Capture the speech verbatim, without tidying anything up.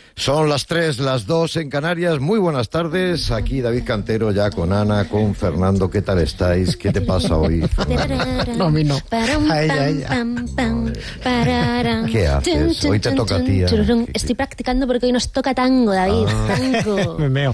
Son las tres, las dos en Canarias. Muy buenas tardes. Aquí David Cantero, ya con Ana, con Fernando. ¿Qué tal estáis? ¿Qué te pasa hoy, Fernando? No, a mí no. A ella, a ella. ¿Qué haces? Hoy te toca a ti. Ana. Estoy practicando porque hoy nos toca tango, David. Ah. Tango. Me meo.